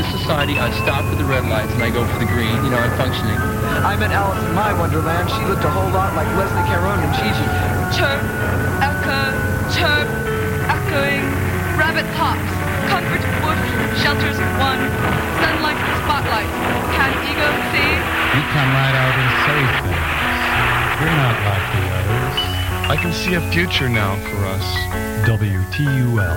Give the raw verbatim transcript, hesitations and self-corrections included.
this society, I stop for the red lights and I go for the green. You know, I'm functioning. I met Alice in my Wonderland. She looked a whole lot like Leslie Caron and Gigi. Chirp, echo, chirp, echoing. Rabbit hops, comfort woof, shelters one, sunlight spotlight. Can ego see? You come right out and say things. You're not like the others. I can see a future now for us. W T U L